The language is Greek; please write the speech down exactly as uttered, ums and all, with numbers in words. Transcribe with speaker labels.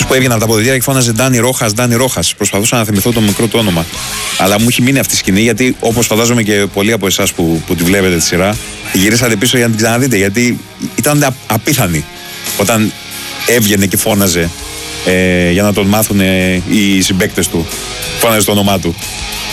Speaker 1: που έβγαινε από τα αποδυτήρια και φώναζε Ντάνι Ρόχας, Ντάνι Ρόχας. Προσπαθούσα να θυμηθώ το μικρό του όνομα. Αλλά μου έχει μείνει αυτή η σκηνή γιατί, όπως φαντάζομαι και πολλοί από εσάς που, που τη βλέπετε τη σειρά, γυρίσατε πίσω για να την ξαναδείτε. Γιατί ήταν απίθανη όταν έβγαινε και φώναζε ε, για να τον μάθουν ε, οι συμπαίκτες του. Φώναζε το όνομά του.